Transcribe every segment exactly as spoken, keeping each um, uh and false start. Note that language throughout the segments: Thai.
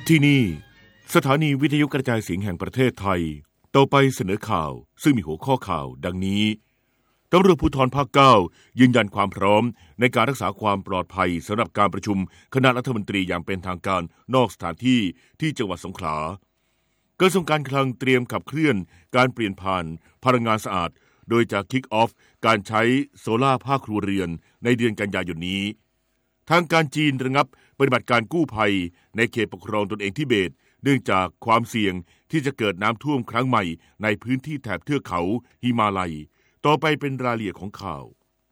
ที่นี่สถานีวิทยุกระจายเสียงแห่งประเทศไทยต่อไปเสนอข่าวซึ่งมีหัวข้อข่าวดังนี้ตำรวจภูธรภาคเก้ายืนยันความพร้อมในการรักษาความปลอดภัยสำหรับการประชุมคณะรัฐมนตรีอย่างเป็นทางการนอกสถานที่ที่จังหวัดสงขลากระทรวงการคลังเตรียมขับเคลื่อนการเปลี่ยนผ่านพลังงานสะอาดโดยจะคิกออฟการใช้โซล่าภาคครัวเรือนในเดือนกันยายนนี้ทางการจีนระงับปฏิบัติการกู้ภัยในเขตปกครองตนเองทิเบตเนื่องจากความเสี่ยงที่จะเกิดน้ำท่วมครั้งใหม่ในพื้นที่แถบเทือกเขาหิมาลัยต่อไปเป็นรายละเอียดของข่าว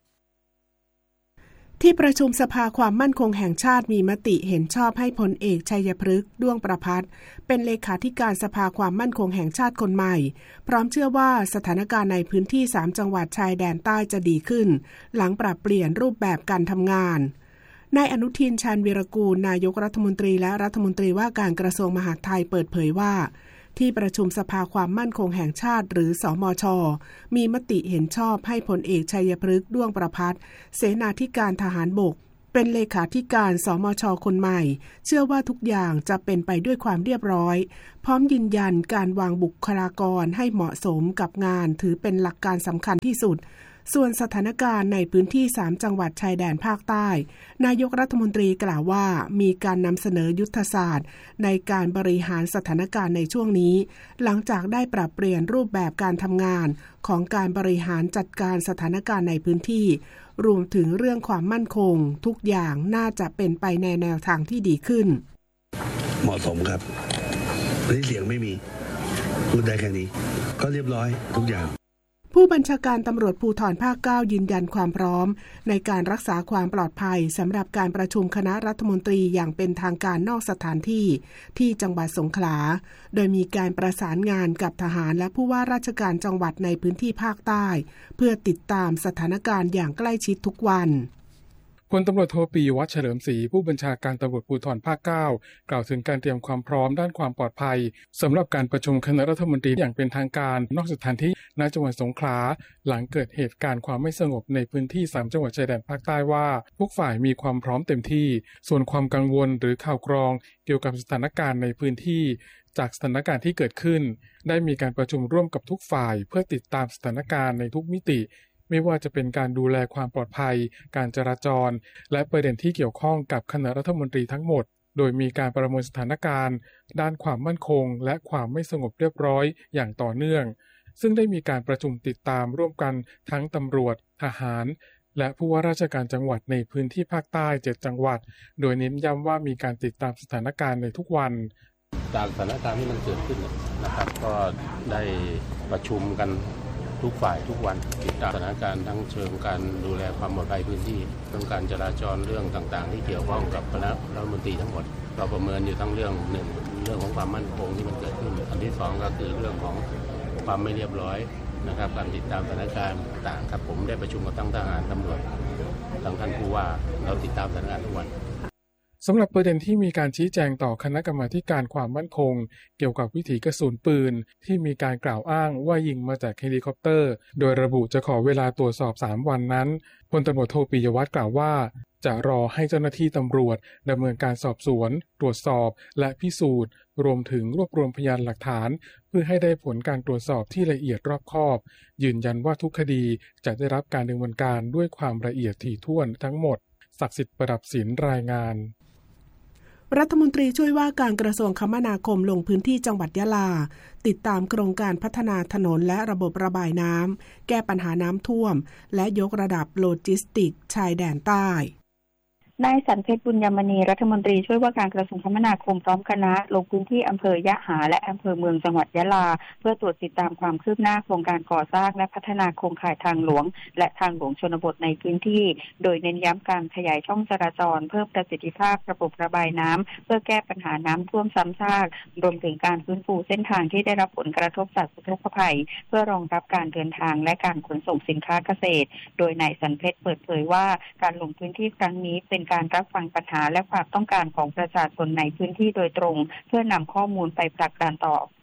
ที่ประชุมสภาความมั่นคงแห่งชาติมีมติเห็นชอบให้พลเอกชัยพฤกษ์ด้วงประภัสเป็นเลขาธิการสภาความมั่นคงแห่งชาติคนใหม่พร้อมเชื่อว่าสถานการณ์ในพื้นที่สามจังหวัดชายแดนใต้จะดีขึ้นหลังปรับเปลี่ยนรูปแบบการทำงานนายอนุทินชาญวีรกูลนายกรัฐมนตรีและรัฐมนตรีว่าการกระทรวงมหาดไทยเปิดเผยว่าที่ประชุมสภาความมั่นคงแห่งชาติหรือสมช.มีมติเห็นชอบให้พลเอกชัยพฤกษ์ด้วงประภัสเสนาธิการทหารบกเป็นเลขาธิการสมช.คนใหม่เชื่อว่าทุกอย่างจะเป็นไปด้วยความเรียบร้อยพร้อมยืนยันการวางบุคลากรให้เหมาะสมกับงานถือเป็นหลักการสำคัญที่สุดส่วนสถานการณ์ในพื้นที่สามจังหวัดชายแดนภาคใต้นายกรัฐมนตรีกล่าวว่ามีการนำเสนอยุทธศาสตร์ในการบริหารสถานการณ์ในช่วงนี้หลังจากได้ปรับเปลี่ยนรูปแบบการทำงานของการบริหารจัดการสถานการณ์ในพื้นที่รวมถึงเรื่องความมั่นคงทุกอย่างน่าจะเป็นไปในแนวทางที่ดีขึ้นเหมาะสมครับนี่เสียงไม่มีพูดได้แค่นี้ก็เรียบร้อยทุกอย่างผู้บัญชาการตำรวจภูธรภาคเก้ายืนยันความพร้อมในการรักษาความปลอดภัยสำหรับการประชุมคณะรัฐมนตรีอย่างเป็นทางการนอกสถานที่ที่จังหวัดสงขลาโดยมีการประสานงานกับทหารและผู้ว่าราชการจังหวัดในพื้นที่ภาคใต้เพื่อติดตามสถานการณ์อย่างใกล้ชิดทุกวันพลตำรวจโทปิยวัฒน์เฉลิมศรีผู้บัญชาการตำรวจภูธรภาคเก้ากล่าวถึงการเตรียมความพร้อมด้านความปลอดภัยสำหรับการประชุมคณะรัฐมนตรีอย่างเป็นทางการนอกสถานที่ณจังหวัดสงขลาหลังเกิดเหตุการณ์ความไม่สงบในพื้นที่สามจังหวัดชายแดนภาคใต้ว่าทุกฝ่ายมีความพร้อมเต็มที่ส่วนความกังวลหรือข่าวกรองเกี่ยวกับสถานการณ์ในพื้นที่จากสถานการณ์ที่เกิดขึ้นได้มีการประชุมร่วมกับทุกฝ่ายเพื่อติดตามสถานการณ์ในทุกมิติไม่ว่าจะเป็นการดูแลความปลอดภัยการจราจรและประเด็นที่เกี่ยวข้องกับคณะรัฐมนตรีทั้งหมดโดยมีการประเมินสถานการณ์ด้านความมั่นคงและความไม่สงบเรียบร้อยอย่างต่อเนื่องซึ่งได้มีการประชุมติดตามร่วมกันทั้งตำรวจทหารและผู้ว่าราชการจังหวัดในพื้นที่ภาคใต้เจ็ดจังหวัดโดยเน้นย้ำว่ามีการติดตามสถานการณ์ในทุกวันจากสถานการณ์ที่มันเกิดขึ้นนะครับก็ได้ประชุมกันทุกฝ่ายทุกวันติดตามสถานการณ์ทั้งเชิงการดูแลความปลอดภัยพื้นที่เรื่องการจราจรเรื่องต่างๆที่เกี่ยวข้องกับคณะรัฐมนตรีทั้งหมดเราประเมินอยู่ทั้งเรื่องหนึ่งเรื่องของความมั่นคงที่มันเกิดขึ้นอันที่สองก็คือเรื่องของความไม่เรียบร้อยนะครับการติดตามสถานการณ์ต่างๆครับผมได้ประชุมกับทั้งทหารตำรวจทั้งท่านผู้ว่าเราติดตามสถานการณ์ทุกวันสำหรับประเด็นที่มีการชี้แจงต่อคณะกรรมาธิการความมั่นคงเกี่ยวกับวิถีกระสุนปืนที่มีการกล่าวอ้างว่ายิงมาจากเฮลิคอปเตอร์โดยระบุจะขอเวลาตรวจสอบสามวันนั้นพลตำรวจโทปิยวัฒน์กล่าวว่าจะรอให้เจ้าหน้าที่ตำรวจดำเนินการสอบสวนตรวจสอบและพิสูจน์รวมถึงรวบรวมพยานหลักฐานเพื่อให้ได้ผลการตรวจสอบที่ละเอียดรอบคอบยืนยันว่าทุกคดีจะได้รับการดำเนินการด้วยความละเอียดถี่ถ้วนทั้งหมดศักดิ์สิทธิ์ประดับศิลป์รายงานรัฐมนตรีช่วยว่าการกระทรวงคมนาคมลงพื้นที่จังหวัดยะลาติดตามโครงการพัฒนาถนนและระบบระบายน้ำแก้ปัญหาน้ำท่วมและยกระดับโลจิสติกส์ชายแดนใต้นายสันเพชรบุญยมณีรัฐมนตรีช่วยว่าการกระทรวงคมนาคมพร้อมคณะลงพื้นที่อำเภอยะหาและอำเภอเมืองจังหวัดยะลาเพื่อตรวจติดตามความคืบหน้าโครงการก่อสร้างและพัฒนาโครงข่ายทางหลวงและทางหลวงชนบทในพื้นที่โดยเน้นย้ำการขยายช่องจราจรเพิ่มประสิทธิภาพระบบระบายน้ำเพื่อแก้ปัญหาน้ำท่วมซ้ำซากรวมถึงการฟื้นฟูเส้นทางที่ได้รับผลกระทบจากอุทกภัยเพื่อรองรับการเดินทางและการขนส่งสินค้าเกษตรโดยนายสันเพชรเปิดเผยว่าการลงพื้นที่ครั้งนี้เป็นการรับฟังปัญหาและความต้องการของประชาชนในพื้นที่โดยตรงเพื่อนำข้อมูลไปผลักดันต่อ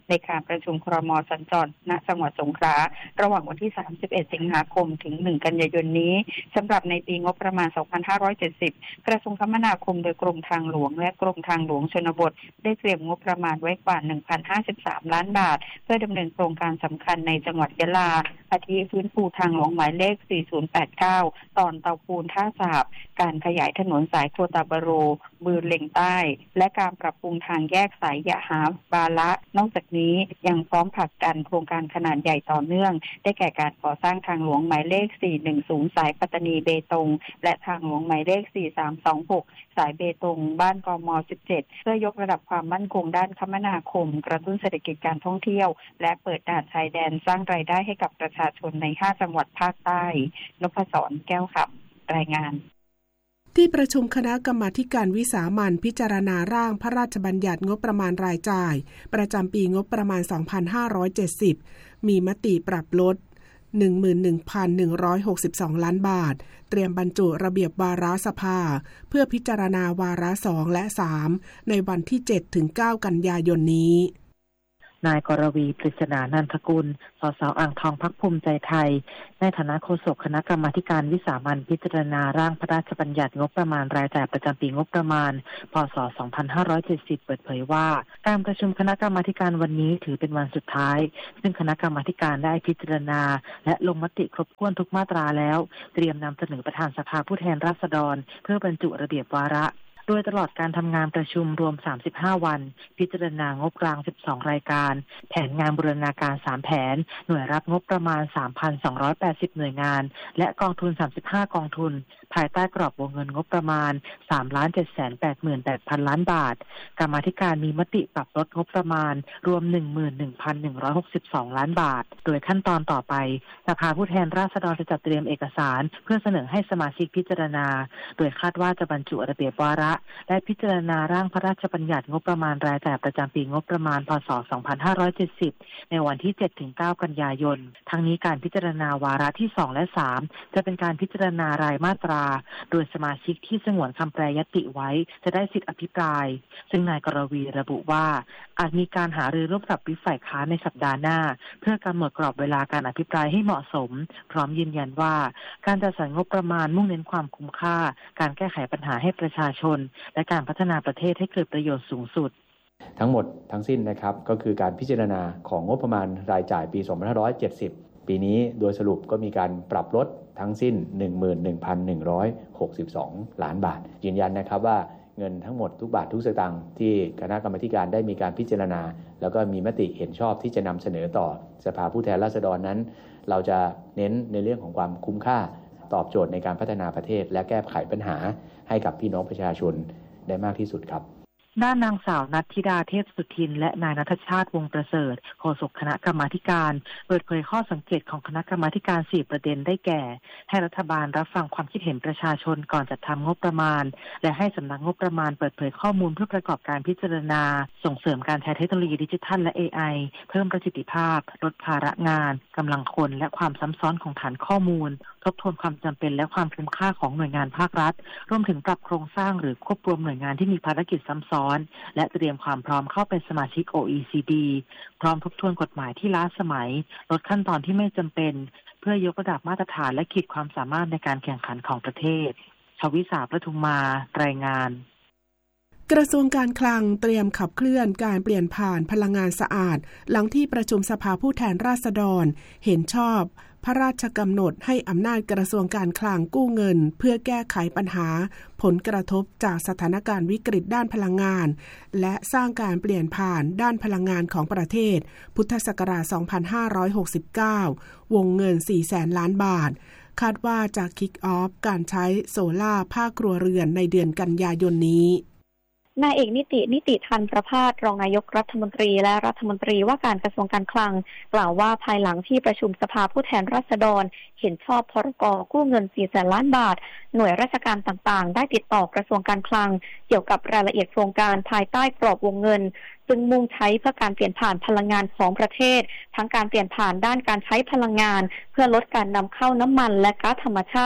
ในการประชุมครม.สัญจรณจังหวัดสงขลาระหว่างวันที่สามสิบเอ็ดสิงหาคมถึงหนึ่งกันยายนนี้สำหรับในปีงบประมาณสองพันห้าร้อยเจ็ดสิบกระทรวงคมนาคมโดยกรมทางหลวงและกรมทางหลวงชนบทได้เตรียมงบประมาณไว้กว่า หนึ่งพันห้าสิบสาม ล้านบาทเพื่อดำเนินโครงการสำคัญในจังหวัดยะลาอาทิฟื้นฟูทางหลวงหมายเลขสี่ศูนย์แปดเก้าตอนเตาปูนท่าสาบการขยายถนนสายโคตาบาโรบือเล็งใต้และการปรับปรุงทางแยกสายยะหาบาละนอกจากนี้ยังพร้อมผลักดันโครงการขนาดใหญ่ต่อเนื่องได้แก่การก่อสร้างทางหลวงหมายเลขสี่หนึ่งศูนย์สายปัตตานีเบตงและทางหลวงหมายเลขสี่สามสองหกสายเบตงบ้านกม.สิบเจ็ดเพื่อยกระดับความมั่นคงด้านคมนาคมกระตุ้นเศรษฐกิจการท่องเที่ยวและเปิดด่านชายแดนสร้างรายได้ให้กับประชาชนในห้าจังหวัดภาคใต้นพศรแก้วขับรายงานที่ประชุมคณะกรรมาธิการวิสามัญพิจารณาร่างพระราชบัญญัติงบประมาณรายจ่ายประจำปีงบประมาณสองพันห้าร้อยเจ็ดสิบมีมติปรับลด หนึ่งหมื่นหนึ่งพันหนึ่งร้อยหกสิบสอง ล้านบาทเตรียมบรรจุระเบียบวาระสภาเพื่อพิจารณาวาระสองและสามในวันที่ เจ็ดถึงเก้า กันยายนนี้นายกรวีปริศนานันทกุลสสอ่างทองพรรคภูมิใจไทยในฐานะโฆษกคณะกรรมาธิการวิสามัญพิจารณาร่างพระราชบัญญัติงบประมาณรายจ่ายประจำปีงบประมาณพ.ศ. สองพันห้าร้อยเจ็ดสิบเปิดเผยว่าการประชุมคณะกรรมาธิการวันนี้ถือเป็นวันสุดท้ายซึ่งคณะกรรมาธิการได้พิจารณาและลงมติครบถ้วนทุกมาตราแล้วเตรียมนำเสนอประธานสภาผู้แทนราษฎรเพื่อบรรจุระเบียบวาระโดยตลอดการทำงานประชุมรวมสามสิบห้าวันพิจารณางบกลางสิบสองรายการแผนงานบูรณาการสามแผนหน่วยรับงบประมาณ สามพันสองร้อยแปดสิบ หน่วยงานและกองทุนสามสิบห้ากองทุนภายใต้กรอบวงเงินงบประมาณ สามล้านเจ็ดแสนแปดหมื่นแปดพัน ล้านบาทกรรมาธิการมีมติปรับลดงบประมาณรวม หนึ่งหมื่นหนึ่งพันหนึ่งร้อยหกสิบสอง ล้านบาทโดยขั้นตอนต่อไปสภาผู้แทนราษฎรจะจัดเตรียมเอกสารเพื่อเสนอให้สมาชิกพิจารณาโดยคาดว่าจะบรรจุระเบียบวาระและพิจารณาร่างพระราชบัญญัติงบประมาณรายจ่ายประจำปีงบประมาณพ.ศ. สองพันห้าร้อยเจ็ดสิบในวันที่ เจ็ดถึงเก้า กันยายนทั้งนี้การพิจารณาวาระที่สองและสามจะเป็นการพิจารณารายมาตราโดยสมาชิกที่สงวนคำแปรยติไว้จะได้สิทธิอภิปรายซึ่งนายกรวีระบุว่าอาจมีการหารือร่วมกับวิปฝ่ายค้านในสัปดาห์หน้าเพื่อกำหนดกรอบเวลาการอภิปรายให้เหมาะสมพร้อมยืนยันว่าการจัดสรรงบประมาณมุ่งเน้นความคุ้มค่าการแก้ไขปัญหาให้ประชาชนและการพัฒนาประเทศให้เกิดประโยชน์สูงสุดทั้งหมดทั้งสิ้นนะครับก็คือการพิจารณาของงบประมาณรายจ่ายปีสองพันห้าร้อยเจ็ดสิบปีนี้โดยสรุปก็มีการปรับลดทั้งสิ้น หนึ่งหมื่นหนึ่งพันหนึ่งร้อยหกสิบสอง ล้านบาทยืนยันนะครับว่าเงินทั้งหมดทุกบาททุกสตางค์ที่คณะกรรมาการได้มีการพิจารณาแล้วก็มีมติเห็นชอบที่จะนำเสนอต่อสภาผู้แทนราษฎรนั้นเราจะเน้นในเรื่องของความคุ้มค่าตอบโจทย์ในการพัฒนาประเทศและแก้ไขปัญหาให้กับพี่น้องประชาชนได้มากที่สุดครับด้านนางสาวณัฐธิดาเทพสุทินและนายณัฐชาติวงศ์ประเสริฐโฆษกคณะกรรมาธิการเปิดเผยข้อสังเกตของคณะกรรมาธิการสี่ประเด็นได้แก่ให้รัฐบาลรับฟังความคิดเห็นประชาชนก่อนจัดทำงบประมาณและให้สำนักงบประมาณเปิดเผยข้อมูลเพื่อประกอบการพิจารณาส่งเสริมการใช้เทคโนโลยีดิจิทัลและ เอ ไอ เพิ่มประสิทธิภาพลดภาระงานกำลังคนและความซ้ำซ้อนของฐานข้อมูลทบทวนความจำเป็นและความคุ้มค่าของหน่วยงานภาครัฐรวมถึงปรับโครงสร้างหรือควบรวมหน่วยงานที่มีภารกิจซ้ำซ้อนและเตรียมความพร้อมเข้าเป็นสมาชิก โอ อี ซี ดี พร้อมทบทวนกฎหมายที่ล้าสมัยลดขั้นตอนที่ไม่จำเป็นเพื่อยกระดับมาตรฐานและขีดความสามารถในการแข่งขันของประเทศชวิสาประทุมมารายงานกระทรวงการคลังเตรียมขับเคลื่อนการเปลี่ยนผ่านพลังงานสะอาดหลังที่ประชุมสภาผู้แทนราษฎรเห็นชอบพระราชกำหนดให้อำนาจกระทรวงการคลังกู้เงินเพื่อแก้ไขปัญหาผลกระทบจากสถานการณ์วิกฤตด้านพลังงานและสร้างการเปลี่ยนผ่านด้านพลังงานของประเทศพุทธศักราช สองพันห้าร้อยหกสิบเก้า วงเงิน สี่แสน ล้านบาทคาดว่าจะคิกออฟการใช้โซล่าภาคครัวเรือนในเดือนกันยายนนี้นายเอกนิตินิติธันประภาสรองนายกรัฐมนตรีและรัฐมนตรีว่าการกระทรวงการคลังกล่าวว่าภายหลังที่ประชุมสภาผู้แทนราษฎรเห็นชอบพรก.กู้เงิน สี่แสน ล้านบาทหน่วยราชการต่างๆได้ติดต่อกระทรวงการคลังเกี่ยวกับรายละเอียดโครงการภายใต้กรอบวงเงินซึ่งมุ่งใช้เพื่อการเปลี่ยนผ่านพลังงานของประเทศทั้งการเปลี่ยนผ่านด้านการใช้พลังงานเพื่อลดการนำเข้าน้ำมันและก๊าซธรรมชาติ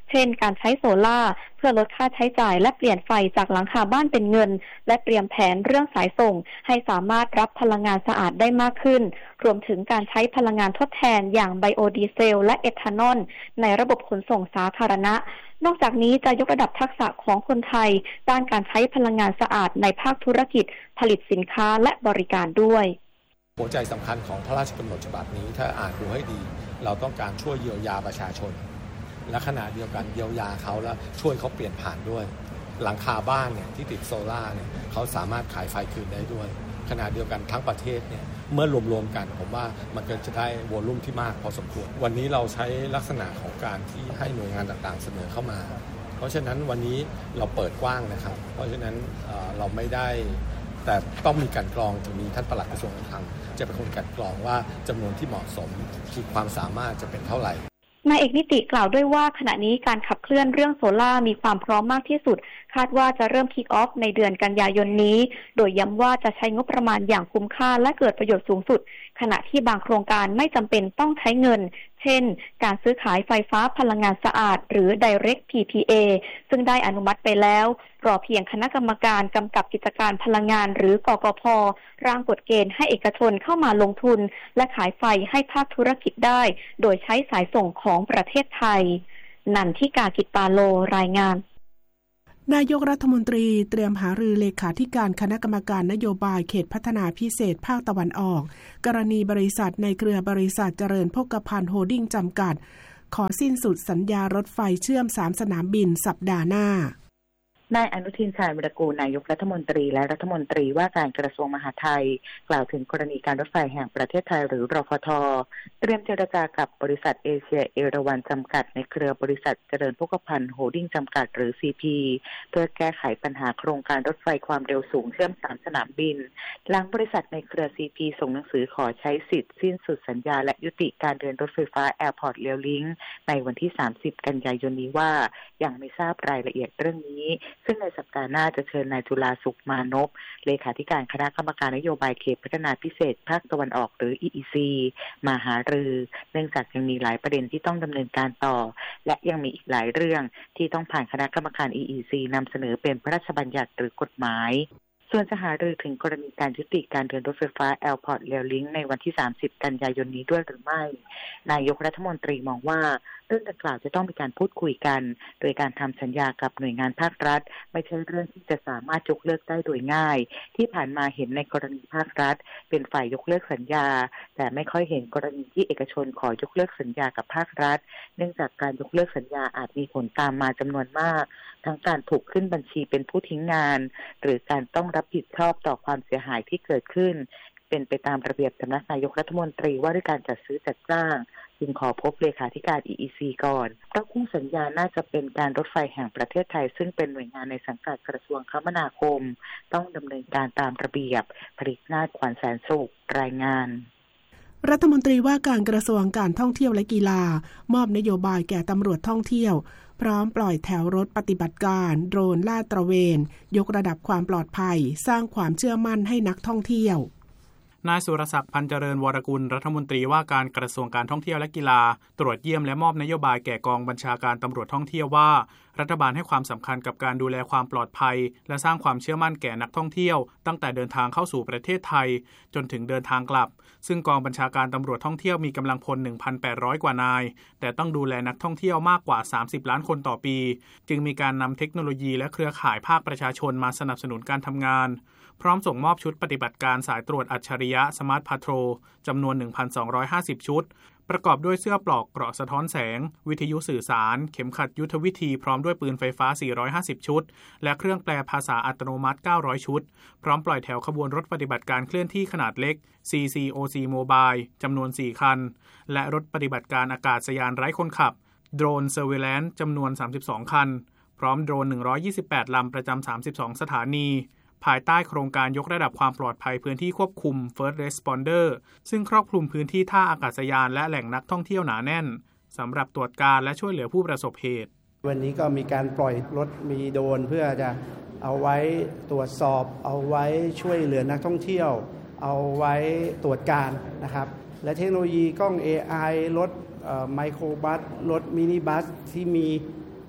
เช่นการใช้โซล่าเพื่อลดค่าใช้จ่ายและเปลี่ยนไฟจากหลังคาบ้านเป็นเงินและเตรียมแผนเรื่องสายส่งให้สามารถรับพลังงานสะอาดได้มากขึ้นรวมถึงการใช้พลังงานทดแทนอย่างไบโอดีเซลและเอทานอลในระบบขนส่งสาธารณะนอกจากนี้จะยกระดับทักษะของคนไทยด้านการใช้พลังงานสะอาดในภาคธุรกิจผลิตสินค้าและบริการด้วยหัวใจสำคัญของพระราชกำหนดฉบับนี้ถ้าอ่านดูให้ดีเราต้องการช่วยเยียวยาประชาชนและขณะเดียวกันเยียวยาเขาแล้วช่วยเขาเปลี่ยนผ่านด้วยหลังคาบ้านเนี่ยที่ติดโซล่าเนี่ยเขาสามารถขายไฟคืนได้ด้วยขณะเดียวกันทั้งประเทศเนี่ยเมื่อรวมๆกันผมว่ามันก็จะได้วอลลุ่มที่มากพอสมควรวันนี้เราใช้ลักษณะของการที่ให้หน่วยงานต่างๆเสนอเข้ามาเพราะฉะนั้นวันนี้เราเปิดกว้างนะครับเพราะฉะนั้นเราไม่ได้แต่ต้องมีการกรองถึงมีท่านปลัดกระทรวงการคลังจะเป็นคนการกรองว่าจำนวนที่เหมาะสมขีดความสามารถจะเป็นเท่าไหร่นายเอกนิติกล่าวด้วยว่าขณะนี้การขับเคลื่อนเรื่องโซล่ามีความพร้อมมากที่สุดคาดว่าจะเริ่มคิกออฟในเดือนกันยายนนี้โดยย้ำว่าจะใช้งบประมาณอย่างคุ้มค่าและเกิดประโยชน์สูงสุดขณะที่บางโครงการไม่จำเป็นต้องใช้เงินเช่นการซื้อขายไฟฟ้าพลังงานสะอาดหรือ Direct พี พี เอ ซึ่งได้อนุมัติไปแล้วรอเพียงคณะกรรมการกำกับกิจการพลังงานหรือกกพ.ร่างกฎเกณฑ์ให้เอกชนเข้ามาลงทุนและขายไฟให้ภาคธุรกิจได้โดยใช้สายส่งของประเทศไทยนันทิกากิตปาโลรายงานนายกรัฐมนตรีเตรียมหารือเลขาธิการคณะกรรมการนโยบายเขตพัฒนาพิเศษภาคตะวันออกกรณีบริษัทในเครือบริษัทเจริญโภคภัณฑ์โฮลดิ้งจำกัดขอสิ้นสุดสัญญารถไฟเชื่อมสามสนามบินสัปดาห์หน้านายอนุทินชาญวิรากูลนายกรัฐมนตรีและรัฐมนตรีว่าการกระทรวงมหาดไทยกล่าวถึงกรณีการรถไฟแห่งประเทศไทยหรือรฟท.เตรียมเจรจากับบริษัทเอเชียเอราวัณจำกัดในเครือบริษัทเจริญโภคภัณฑ์โฮลดิ้งจำกัดหรือ ซี พี เพื่อแก้ไขปัญหาโครงการรถไฟความเร็วสูงเชื่อมสามสนามบินหลังบริษัทในเครือ ซี พี ส่งหนังสือขอใช้สิทธิ์สิ้นสุดสัญญาและยุติการเดินรถไฟฟ้าแอร์พอร์ตเรลลิงก์ในวันที่สามสิบกันยายนนี้ว่ายังไม่ทราบรายละเอียดเรื่องนี้ซึ่งในสัปดาห์น่าจะเชิญนายจุฬาสุขมานพเลขาธิการคณะกรรมการนโยบายเขตพัฒนาพิเศษภาคตะวันออกหรือ อี อี ซี มาหารือเนื่องจากยังมีหลายประเด็นที่ต้องดำเนินการต่อและยังมีอีกหลายเรื่องที่ต้องผ่านคณะกรรมการ อี อี ซี นำเสนอเป็นพระราชบัญญัติหรือกฎหมายส่วนจะหารือถึงกรณีการยุติการเดินรถไฟฟ้าแอร์พอร์ตเรลลิงก์ในวันที่สามสิบกันยายนนี้ด้วยหรือไม่นายกรัฐมนตรีมองว่าเรื่องดังกล่าวจะต้องมีการพูดคุยกันโดยการทำสัญญากับหน่วยงานภาครัฐไม่ใช่เรื่องที่จะสามารถยกเลิกได้โดยง่ายที่ผ่านมาเห็นในกรณีภาครัฐเป็นฝ่ายยกเลิกสัญญาแต่ไม่ค่อยเห็นกรณีที่เอกชนขอยกเลิกสัญญากับภาครัฐเนื่องจากการยกเลิกสัญญาอาจมีผลตามมาจำนวนมากทั้งการถูกขึ้นบัญชีเป็นผู้ทิ้งงานหรือการต้องรับผิดชอบต่อความเสียหายที่เกิดขึ้นเป็นไปตามระเบียบสำนักนายกรัฐมนตรีว่าด้วยการจัดซื้อจัดจ้างจึงขอพบเลขาธิการ อี อี ซี ก่อนเพราะคู่สัญญาน่าจะเป็นการรถไฟแห่งประเทศไทยซึ่งเป็นหน่วยงานในสังกัดกระทรวงคมนาคมต้องดำเนินการตามระเบียบผลิตนาถขวัญแสนสุขรายงานรัฐมนตรีว่าการกระทรวงการท่องเที่ยวและกีฬามอบนโยบายแก่ตำรวจท่องเที่ยวพร้อมปล่อยแถวรถปฏิบัติการโดรนลาดตระเวนยกระดับความปลอดภัยสร้างความเชื่อมั่นให้นักท่องเที่ยวนายสุรศักดิ์พันเจริญวรกุลรัฐมนตรีว่าการกระทรวงการท่องเที่ยวและกีฬาตรวจเยี่ยมและมอบนโยบายแก่กองบัญชาการตำรวจท่องเที่ยวว่ารัฐบาลให้ความสำคัญกับการดูแลความปลอดภัยและสร้างความเชื่อมั่นแก่นักท่องเที่ยวตั้งแต่เดินทางเข้าสู่ประเทศไทยจนถึงเดินทางกลับซึ่งกองบัญชาการตำรวจท่องเที่ยวมีกำลังพล หนึ่งพันแปดร้อย กว่านายแต่ต้องดูแลนักท่องเที่ยวมากกว่าสามสิบล้านคนต่อปีจึงมีการนำเทคโนโลยีและเครือข่ายภาคประชาชนมาสนับสนุนการทำงานพร้อมส่งมอบชุดปฏิบัติการสายตรวจอัจฉริยะสมาร์ทพาโทรจำนวน หนึ่งพันสองร้อยห้าสิบ ชุดประกอบด้วยเสื้อปลอกเกราะสะท้อนแสงวิทยุสื่อสารเข็มขัดยุทธวิธีพร้อมด้วยปืนไฟฟ้าสี่ร้อยห้าสิบชุดและเครื่องแปลภาษาอัตโนมัติเก้าร้อยชุดพร้อมปล่อยแถวขบวนรถปฏิบัติการเคลื่อนที่ขนาดเล็ก ซี ซี โอ ซี Mobile จำนวนสี่คันและรถปฏิบัติการอากาศยานไร้คนขับโดรน Surveillance จำนวนสามสิบสองคันพร้อมโดรนหนึ่งร้อยยี่สิบแปดลำประจำสามสิบสองสถานีภายใต้โครงการยกระดับความปลอดภัยพื้นที่ควบคุม First Responder ซึ่งครอบคลุมพื้นที่ท่าอากาศยานและแหล่งนักท่องเที่ยวหนาแน่นสำหรับตรวจการและช่วยเหลือผู้ประสบเหตุวันนี้ก็มีการปล่อยรถมีโดรนเพื่อจะเอาไว้ตรวจสอบเอาไว้ช่วยเหลือนักท่องเที่ยวเอาไว้ตรวจการนะครับและเทคโนโลยีกล้อง เอ ไอ รถไมโครบัสรถมินิบัสที่มี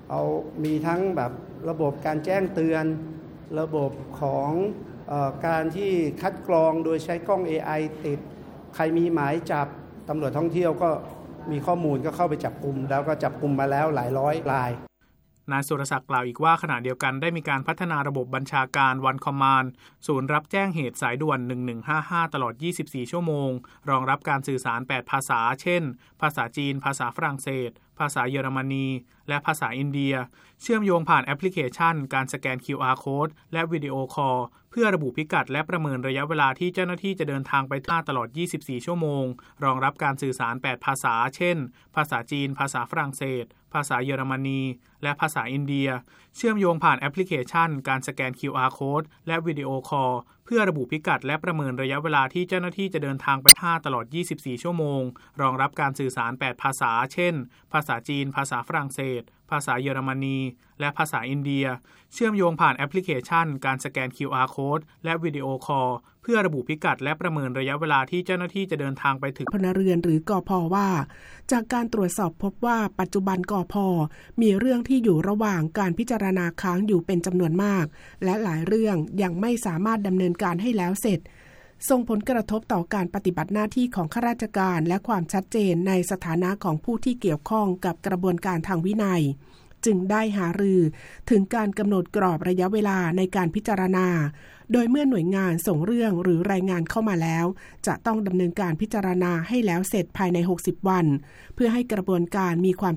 เอามีทั้งแบบระบบการแจ้งเตือนระบบของเอ่อการที่คัดกรองโดยใช้กล้อง เอ ไอ ติดใครมีหมายจับตำรวจท่องเที่ยวก็มีข้อมูลก็เข้าไปจับกุมแล้วก็จับกุมมาแล้วหลายร้อยรายนายสุรศักดิ์กล่าวอีกว่าขณะเดียวกันได้มีการพัฒนาระบบบัญชาการ One Command ศูนย์รับแจ้งเหตุสายด่วนหนึ่งหนึ่งห้าห้าตลอดยี่สิบสี่ชั่วโมงรองรับการสื่อสารแปดภาษาเช่นภาษาจีนภาษาฝรั่งเศสภาษาเยอรมนีและภาษาอินเดียเชื่อมโยงผ่านแอปพลิเคชันการสแกน คิว อาร์ Code และวิดีโอคอลเพื่อระบุพิกัดและประเมินระยะเวลาที่เจ้าหน้าที่จะเดินทางไปท่าตลอดยี่สิบสี่ชั่วโมงรองรับการสื่อสารแปดภาษาเช่นภาษาจีนภาษาฝรั่งเศสภาษาเยอรมนีและภาษาอินเดียเชื่อมโยงผ่านแอปพลิเคชันการสแกน คิว อาร์ Code และวิดีโอคอลเพื่อระบุพิกัดและประเมินระยะเวลาที่เจ้าหน้าที่จะเดินทางไปท่าตลอดยี่สิบสี่ชั่วโมงรองรับการสื่อสารแปดภาษาเช่นภาษาจีนภาษาฝรั่งเศสภาษาเยอรมนีและภาษาอินเดียเชื่อมโยงผ่านแอปพลิเคชันการสแกน คิว อาร์ Code และวิดีโอคอลเพื่อระบุพิกัดและประเมินระยะเวลาที่เจ้าหน้าที่จะเดินทางไปถึงพลเรือนหรือกพ.ว่าจากการตรวจสอบพบว่าปัจจุบันกพ.มีเรื่องที่อยู่ระหว่างการพิจารณาค้างอยู่เป็นจำนวนมากและหลายเรื่องยังไม่สามารถดำเนินการให้แล้วเสร็จส่งผลกระทบต่อการปฏิบัติหน้าที่ของข้าราชการและความชัดเจนในสถานะของผู้ที่เกี่ยวข้องกับกระบวนการทางวินัยจึงได้หารือถึงการกำหนดกรอบระยะเวลาในการพิจารณาโดยเมื่อหน่วยงานส่งเรื่องหรือรายงานเข้ามาแล้วจะต้องดำเนินการพิจารณาให้แล้วเสร็จภายในหกสิบวันเพื่อให้กระบวนการมีความ